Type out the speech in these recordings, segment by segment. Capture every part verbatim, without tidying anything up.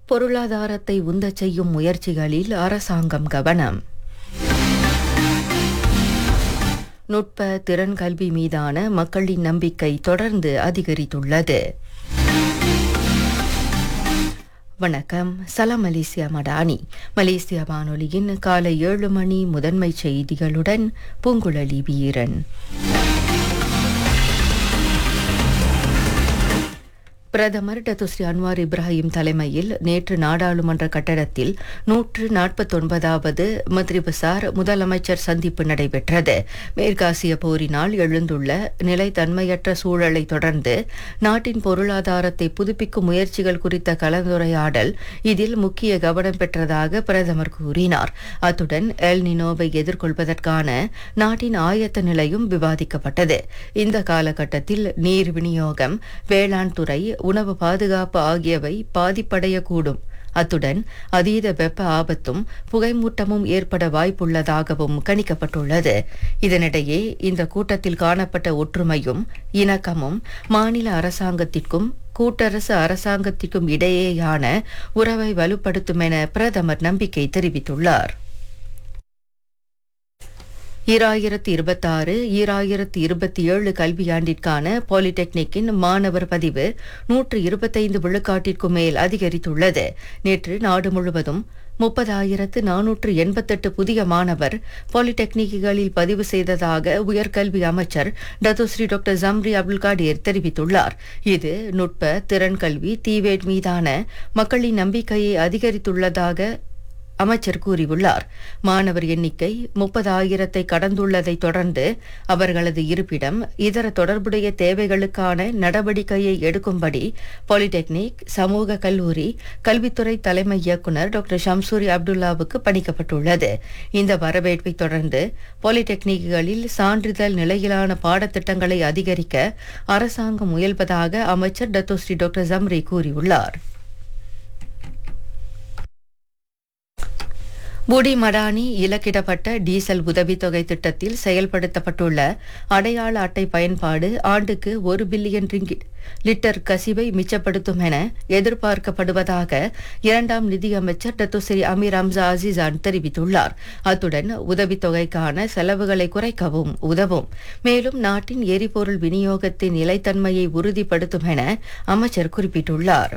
பொருளாதாரத்தை உந்தச் செய்யும் முயற்சிகளில் அரசாங்கம் கவனம். நுட்ப திறன் கல்வி மீதான மக்களின் நம்பிக்கை தொடர்ந்து அதிகரித்துள்ளது. வணக்கம். சலாம் மலேசியா மடானி. மலேசிய வானொலியின் காலை ஏழு மணி முதன்மை செய்திகளுடன் பூங்குழலி வீரன். பிரதமர் டத்துஸ்ரீ அன்வார் இப்ராஹிம் தலைமையில் நேற்று நாடாளுமன்ற கட்டடத்தில் நூற்று நாற்பத்தொன்பதாவது மத்ரிபசார் முதலமைச்சர் சந்திப்பு நடைபெற்றது. மேற்காசிய போரினால் எழுந்துள்ள நிலைத்தன்மையற்ற சூழலை தொடர்ந்து நாட்டின் பொருளாதாரத்தை புதுப்பிக்கும் முயற்சிகள் குறித்த கலந்துரையாடல் இதில் முக்கிய கவனம் பெற்றதாக பிரதமர் கூறினார். அத்துடன் எல் நினோவை எதிர்கொள்வதற்கான நாட்டின் ஆயத்த நிலையும் விவாதிக்கப்பட்டது. இந்த காலகட்டத்தில் நீர் விநியோகம், வேளாண் துறை, உணவு பாதுகாப்பு ஆகியவை பாதிப்படையக்கூடும். அத்துடன் அதீத வெப்ப ஆபத்தும் புகைமூட்டமும் ஏற்பட வாய்ப்புள்ளதாகவும் கணிக்கப்பட்டுள்ளது. இதனிடையே இந்த கூட்டத்தில் காணப்பட்ட ஒற்றுமையும் இணக்கமும் மாநில அரசாங்கத்திற்கும் கூட்டரசு அரசாங்கத்திற்கும் இடையேயான உறவை வலுப்படுத்தும் என பிரதமர் நம்பிக்கை தெரிவித்துள்ளார். ஈராயிரத்தி இருபத்தாறு ஈராயிரத்தி இருபத்தி ஏழு கல்வியாண்டிற்கான பாலிடெக்னிக்கின் மாணவர் பதிவு நூற்று இருபத்தைந்து விழுக்காட்டிற்கு மேல் அதிகரித்துள்ளது. நேற்று நாடு முழுவதும் முப்பதாயிரத்து நானூற்று எண்பத்தெட்டு புதிய மாணவர் பாலிடெக்னிக்குகளில் பதிவு செய்ததாக உயர்கல்வி அமைச்சர் டத்துஸ்ரீ டாக்டர் ஜம்ரி அப்துல் காடீர் தெரிவித்துள்ளார். இது நுட்ப திறன் கல்வி தீவேட் மீதான மக்களின் நம்பிக்கையை அதிகரித்துள்ளதாக அமைச்சர் கூறியுள்ளார். மாணவர் எண்ணிக்கை முப்பதாயிரத்தை கடந்துள்ளதை தொடர்ந்து அவர்களது இருப்பிடம், இதர தொடர்புடைய தேவைகளுக்கான நடவடிக்கையை எடுக்கும்படி பாலிடெக்னிக், சமூக கல்லூரி, கல்வித்துறை தலைமை இயக்குநர் டாக்டர் ஷம்சூரி அப்துல்லாவுக்கு பணிக்கப்பட்டுள்ளது. இந்த வரவேற்பை தொடர்ந்து பாலிடெக்னிக்குகளில் சான்றிதழ் நிலையிலான பாடத்திட்டங்களை அதிகரிக்க அரசாங்கம் முயல்வதாக அமைச்சர் டத்தோஸ்ரீ டாக்டர் ஜம்ரி கூறியுள்ளார். புடி மடானி இலக்கிடப்பட்ட டீசல் உதவித்தொகை திட்டத்தில் செயல்படுத்தப்பட்டுள்ள அடையாள அட்டை பயன்பாடு ஆண்டுக்கு ஒரு பில்லியன் ரிங்கிட் லிட்டர் கசிவை மிச்சப்படுத்தும் என எதிர்பார்க்கப்படுவதாக இரண்டாம் நிதியமைச்சர் டத்துஸ்ரீ அமீர் ஹம்சா அசீசான் தெரிவித்துள்ளார். அத்துடன் உதவித்தொகைக்கான செலவுகளை குறைக்கவும் உதவும். மேலும் நாட்டின் எரிபொருள் விநியோகத்தின் நிலைத்தன்மையை உறுதிப்படுத்தும் என அமைச்சர் குறிப்பிட்டுள்ளார்.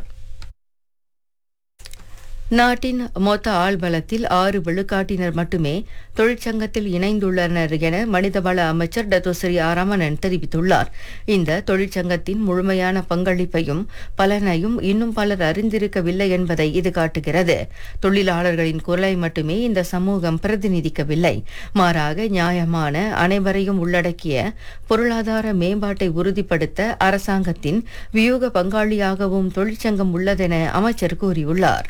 நாட்டின் மொத்த ஆள்பலத்தில் ஆறு விழுக்காட்டினர் மட்டுமே தொழிற்சங்கத்தில் இணைந்துள்ளனர் என மனிதவள அமைச்சர் டத்துஸ்ரீ ரமணன் தெரிவித்துள்ளார். இந்த தொழிற்சங்கத்தின் முழுமையான பங்களிப்பையும் பலனையும் இன்னும் பலர் அறிந்திருக்கவில்லை என்பதை இது காட்டுகிறது. தொழிலாளர்களின் குரலை மட்டுமே இந்த சமூகம் பிரதிநிதிக்கவில்லை, மாறாக நியாயமான, அனைவரையும் உள்ளடக்கிய பொருளாதார மேம்பாட்டை உறுதிப்படுத்த அரசாங்கத்தின் வியூக பங்காளியாகவும் தொழிற்சங்கம் உள்ளதென அமைச்சர் கூறியுள்ளார்.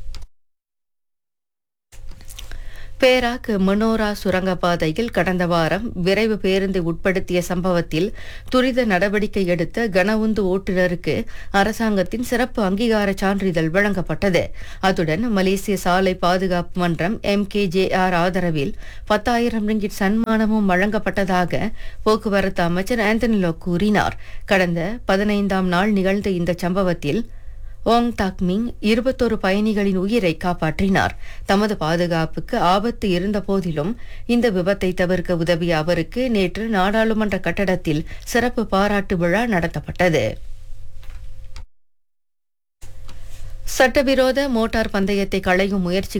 பேராக் மனோரா சுரங்கப்பாதையில் கடந்த வாரம் விரைவு பேருந்தை உட்படுத்திய சம்பவத்தில் துரித நடவடிக்கை எடுத்த கனவுந்து ஓட்டுநருக்கு அரசாங்கத்தின் சிறப்பு அங்கீகார சான்றிதழ் வழங்கப்பட்டது. அத்துடன் மலேசிய சாலை பாதுகாப்பு மன்றம் எம் கே ஜே ஆர் ஆதரவில் பத்தாயிரம் ரிங்கிட் சன்மானமும் வழங்கப்பட்டதாக போக்குவரத்து அமைச்சர் ஆந்தனி லோக் கூறினார். கடந்த பதினைந்தாம் நாள் நிகழ்ந்த இந்த சம்பவத்தில் ஓங் தாக்மிங் இருபத்தொரு பயணிகளின் உயிரை காப்பாற்றினார். தமது பாதுகாப்புக்கு ஆபத்து இருந்த போதிலும் இந்த விபத்தை தவிர்க்க உதவிய அவருக்கு நேற்று நாடாளுமன்ற கட்டடத்தில் சிறப்பு பாராட்டு விழா நடத்தப்பட்டது. சட்டவிரோத மோட்டார் பந்தயத்தை களையும் முயற்சி